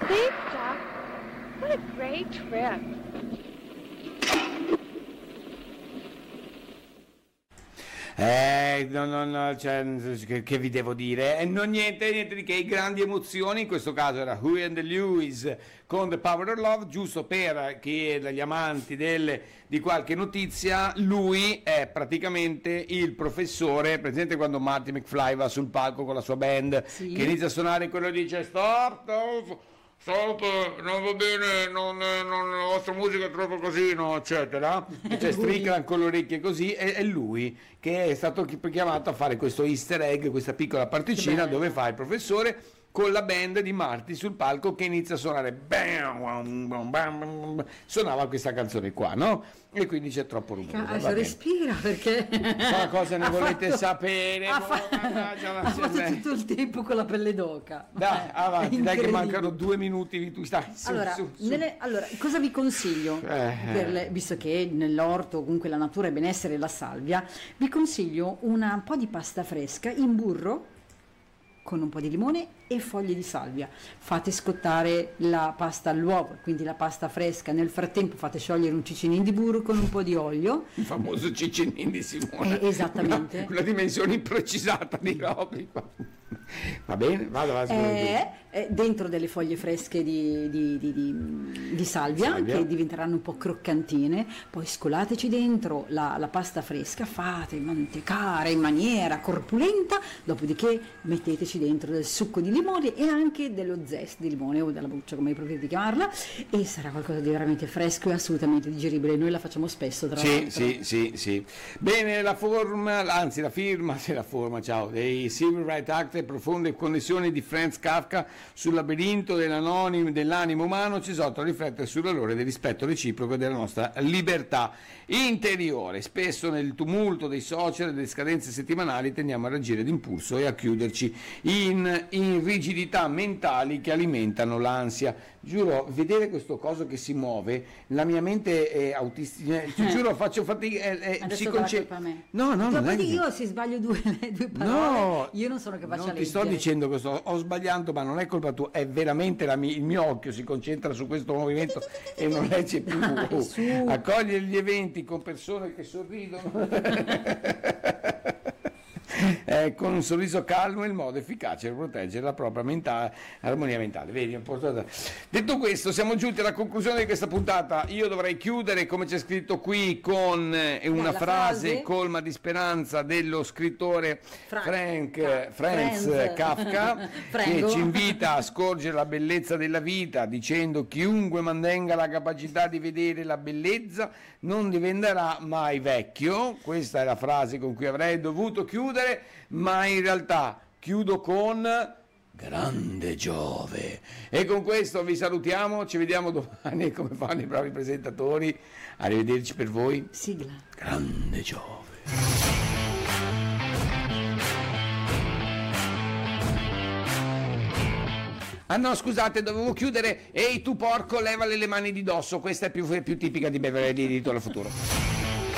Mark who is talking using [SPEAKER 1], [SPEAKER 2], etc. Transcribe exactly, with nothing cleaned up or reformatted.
[SPEAKER 1] Please, Doc. What a great trip.
[SPEAKER 2] Eh, no, no, no, cioè, che, che vi devo dire? Eh, non niente, niente di che, grandi emozioni, in questo caso era Huey and the Lewis con The Power of Love, giusto per chi è dagli amanti delle, di qualche notizia, lui è praticamente il professore, presente quando Marty McFly va sul palco con la sua band,
[SPEAKER 3] sì,
[SPEAKER 2] che inizia a suonare, quello dice stop, stop, stop, non va bene, non, non, la vostra musica è troppo casino, eccetera, e cioè stricano con le orecchie così, è, è lui che è stato chiamato a fare questo easter egg, questa piccola particina dove fa il professore con la band di Marty sul palco che inizia a suonare, bam, bam, bam, suonava questa canzone qua, no? E quindi c'è troppo rumore.
[SPEAKER 3] Adesso respira, perché
[SPEAKER 2] ma cosa ne
[SPEAKER 3] ha
[SPEAKER 2] volete
[SPEAKER 3] fatto,
[SPEAKER 2] sapere?
[SPEAKER 3] Ha, fa- ha fatto tutto il tempo con la pelle d'oca.
[SPEAKER 2] Dai,
[SPEAKER 3] eh,
[SPEAKER 2] avanti, dai che mancano due minuti, tu stai su,
[SPEAKER 3] allora,
[SPEAKER 2] su, su.
[SPEAKER 3] Nelle, allora, cosa vi consiglio?
[SPEAKER 2] Eh,
[SPEAKER 3] per le, visto che nell'orto comunque la natura è benessere e la salvia, vi consiglio una, un po' di pasta fresca in burro con un po' di limone e foglie di salvia. Fate scottare la pasta all'uovo, quindi la pasta fresca. Nel frattempo fate sciogliere un cicinin di burro con un po' di olio.
[SPEAKER 2] Il famoso cicinin di Simone.
[SPEAKER 3] Eh, esattamente.
[SPEAKER 2] Una, una dimensione imprecisata di robe. Va bene, vado avanti.
[SPEAKER 3] Eh, eh, dentro delle foglie fresche di, di, di, di, di salvia, salvia che diventeranno un po' croccantine, poi scolateci dentro la, la pasta fresca, fate mantecare in maniera corpulenta, dopodiché metteteci dentro del succo di limone e anche dello zest di limone o della buccia, come preferite chiamarla, e sarà qualcosa di veramente fresco e assolutamente digeribile. Noi la facciamo spesso, tra
[SPEAKER 2] sì,
[SPEAKER 3] l'altro.
[SPEAKER 2] Sì, sì, sì. Bene, la forma, anzi la firma, sì, la forma, ciao, dei Civil Rights Act, profonde connessioni di Franz Kafka sul labirinto dell'animo umano, ci esorta a riflettere sul valore del rispetto reciproco e della nostra libertà interiore. Spesso nel tumulto dei social e delle scadenze settimanali tendiamo a reagire d'impulso e a chiuderci in, in rigidità mentali che alimentano l'ansia. Giuro, vedere questo coso che si muove, la mia mente è autistica, ti giuro, faccio fatica, è, è, si concentra. No, no, non è che...
[SPEAKER 3] io se sbaglio due, due parole, no, io non sono capace a leggere.
[SPEAKER 2] Non ti sto dicendo questo, ho sbagliato, ma non è colpa tua, è veramente la mia, il mio occhio si concentra su questo movimento e non legge più. Dai, accoglie gli eventi con persone che sorridono. Eh, con un sorriso calmo è il modo efficace per proteggere la propria mentale, armonia mentale. Vedi, importante. Detto questo, siamo giunti alla conclusione di questa puntata. Io dovrei chiudere, come c'è scritto qui, con eh, una frase, frase colma di speranza dello scrittore Frank, Frank Ca- Franz Franz. Kafka, che ci invita a scorgere la bellezza della vita dicendo: chiunque mantenga la capacità di vedere la bellezza non diventerà mai vecchio. Questa è la frase con cui avrei dovuto chiudere, ma in realtà chiudo con grande Giove. E con questo vi salutiamo, ci vediamo domani come fanno i bravi presentatori. Arrivederci per voi.
[SPEAKER 3] Sigla.
[SPEAKER 2] Grande Giove. Ah no, scusate, dovevo chiudere. Ehi tu porco, levale le mani di dosso. Questa è più, più tipica di Beverly di Ritorno al Futuro.